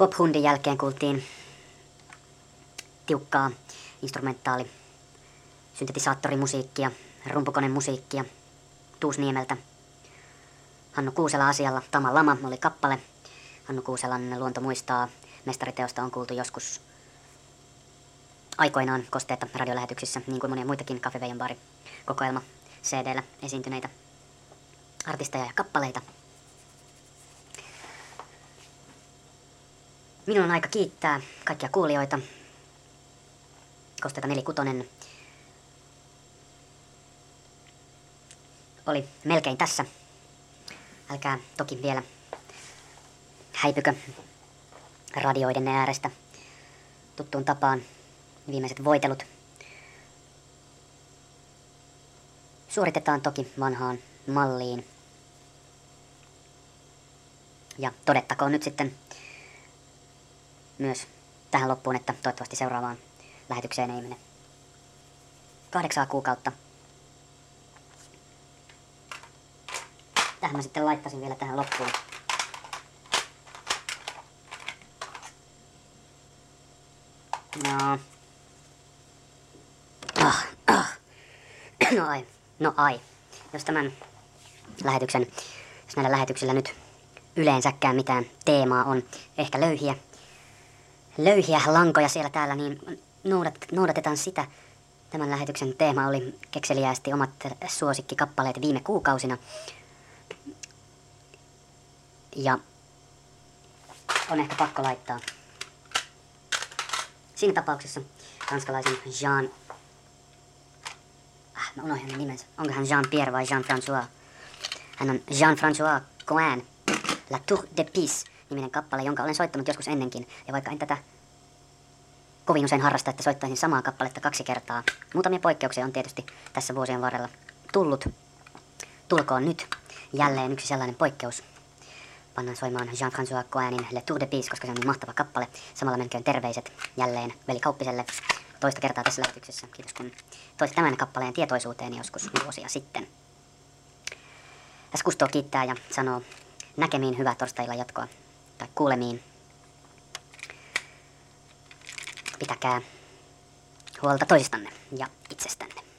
Pop-hundin jälkeen kuultiin tiukkaa instrumentaali syntetisaattorimusiikkia, rumpukonemusiikkia Tuusniemeltä. Hannu Kuusela asialla Tama Lama oli kappale. Hannu Kuuselan Luonto muistaa -mestariteosta on kuultu joskus aikoinaan kosteetta radiolähetyksissä, niin kuin monia muitakin Cafe Veijon Baari -kokoelma CD:llä esiintyneitä artisteja ja kappaleita. Minun on aika kiittää kaikkia kuulijoita. Kosteita 46 oli melkein tässä. Älkää toki vielä häipykö radioiden äärestä tuttuun tapaan. Viimeiset voitelut suoritetaan toki vanhaan malliin. Ja todettakoon nyt sitten myös tähän loppuun, että toivottavasti seuraavaan lähetykseen ei mene 8 kuukautta. Tähän mä sitten laittasin vielä tähän loppuun No ai. Jos näillä lähetyksillä nyt yleensäkään mitään teemaa on, ehkä löyhiä lankoja siellä täällä, niin noudatetaan sitä. Tämän lähetyksen teema oli kekseliäästi omat suosikkikappaleet viime kuukausina. Ja on ehkä pakko laittaa siinä tapauksessa ranskalaisen mä unohdin hänen nimensä. Onko hän Jean-Pierre vai Jean-François? Hän on Jean-François Cohen, La Tour de Pise -niminen kappale, jonka olen soittanut joskus ennenkin. Ja vaikka en tätä kovin usein harrasta, että soittaisin samaa kappaletta 2 kertaa. Muutamia poikkeuksia on tietysti tässä vuosien varrella tullut. Tulkoon nyt jälleen yksi sellainen poikkeus. Pannaan soimaan Jean-François Cohenin Le Tour de Pise, koska se on niin mahtava kappale. Samalla menköön terveiset jälleen veli Kauppiselle toista kertaa tässä lähetyksessä. Kiitos kun toit tämän kappaleen tietoisuuteen joskus vuosia sitten. Tässä Kusto kiittää ja sanoo näkemiin, hyvää torstailla jatkoa. Tai kuulemiin. Pitäkää huolta toisistanne ja itsestänne.